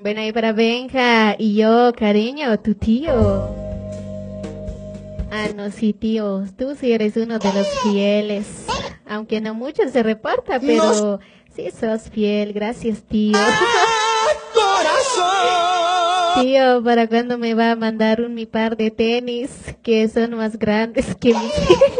Bueno, ahí para Benja y yo, cariño, tu tío. Ah, no, sí, tío, tú sí eres uno de los fieles. Aunque no mucho se reporta, pero sí sos fiel. Gracias, tío. Tío, ¿para cuándo me va a mandar mi par de tenis que son más grandes que mis